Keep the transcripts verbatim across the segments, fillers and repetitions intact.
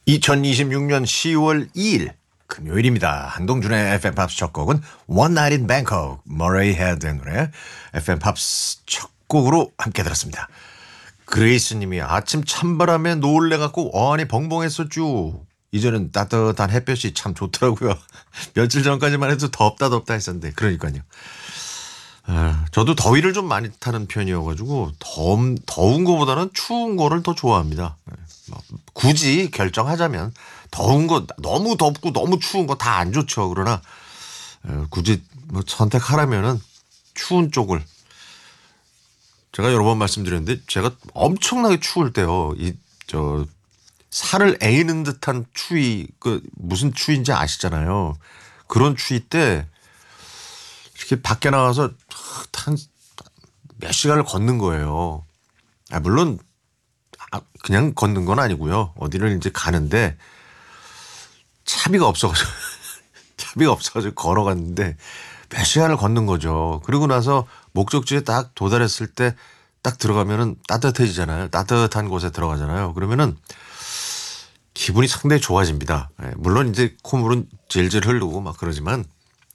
이천이십육 년 시월 이일 금요일입니다. 한동준의 에프엠 팝스 첫 곡은 One Night in Bangkok, 머레이 헤드의 노래 에프엠 팝스 첫 곡으로 함께 들었습니다. 그레이스님이 아침 찬바람에 놀래갖고 어안이 벙벙했었죠. 이제는 따뜻한 햇볕이 참 좋더라고요. 며칠 전까지만 해도 덥다 덥다 했었는데 그러니까요. 아, 저도 더위를 좀 많이 타는 편이어가지고 더, 더운 거보다는 추운 거를 더 좋아합니다. 굳이 결정하자면 더운 거 너무 덥고 너무 추운 거 다 안 좋죠. 그러나 굳이 뭐 선택하라면은 추운 쪽을. 제가 여러 번 말씀드렸는데 제가 엄청나게 추울 때요. 이 저 살을 에이는 듯한 추위, 그 무슨 추위인지 아시잖아요. 그런 추위 때 이렇게 밖에 나가서 한 몇 시간을 걷는 거예요. 아, 물론 그냥 걷는 건 아니고요. 어디를 이제 가는데 차비가 없어가지고 차비가 없어가지고 걸어갔는데 몇 시간을 걷는 거죠. 그리고 나서 목적지에 딱 도달했을 때 딱 들어가면은 따뜻해지잖아요. 따뜻한 곳에 들어가잖아요. 그러면은 기분이 상당히 좋아집니다. 물론 이제 콧물은 질질 흐르고 막 그러지만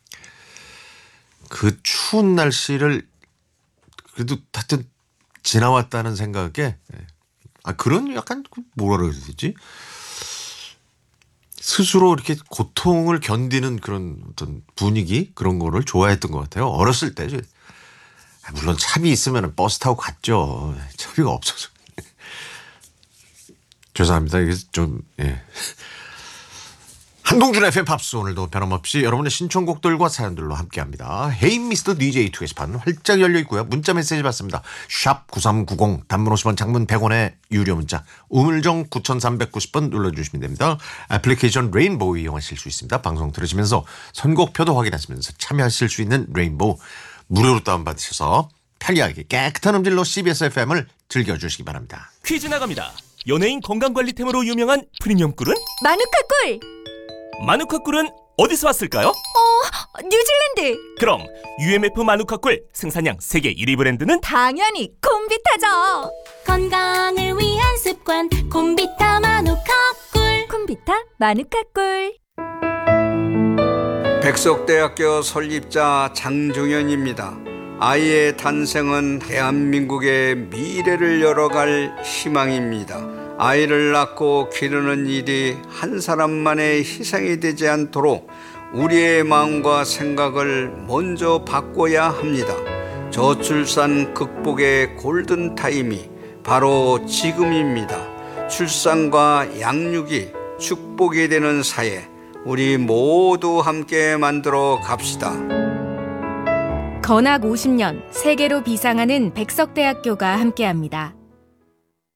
그 추운 날씨를 그래도 하여튼 지나왔다는 생각에 아 그런 약간 뭐라 그래야 되지? 스스로 이렇게 고통을 견디는 그런 어떤 분위기 그런 거를 좋아했던 것 같아요. 어렸을 때 물론 차비 있으면 버스 타고 갔죠. 차비가 없어서 죄송합니다. 이게 좀 예. 한동준의 에프엠 팝스 오늘도 변함없이 여러분의 신청곡들과 사연들로 함께합니다. Hey 미스터 디제이 투 게시판 활짝 열려있고요. 문자 메시지 받습니다. 샵 구삼구공 단문 오십 원 장문 백 원의 유료 문자 우물정 구삼구공 번 눌러주시면 됩니다. 애플리케이션 레인보우 이용하실 수 있습니다. 방송 들으시면서 선곡표도 확인하시면서 참여하실 수 있는 레인보우 무료로 다운받으셔서 편리하게 깨끗한 음질로 씨비에스 에프엠을 즐겨주시기 바랍니다. 퀴즈 나갑니다. 연예인 건강관리템으로 유명한 프리미엄 꿀은? 마누카 꿀! 마누카 꿀은 어디서 왔을까요? 어, 뉴질랜드! 그럼 유엠에프 마누카 꿀 생산량 세계 일 위 브랜드는? 당연히 콤비타죠! 건강을 위한 습관 콤비타 마누카 꿀. 콤비타 마누카 꿀. 백석대학교 설립자 장종현입니다. 아이의 탄생은 대한민국의 미래를 열어갈 희망입니다. 아이를 낳고 기르는 일이 한 사람만의 희생이 되지 않도록 우리의 마음과 생각을 먼저 바꿔야 합니다. 저출산 극복의 골든타임이 바로 지금입니다. 출산과 양육이 축복이 되는 사회, 우리 모두 함께 만들어 갑시다. 건학 오십 년 세계로 비상하는 백석대학교가 함께합니다.